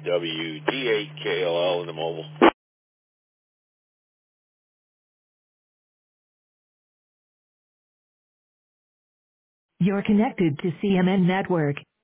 WD8KLL in the mobile. You're connected to CMN Network.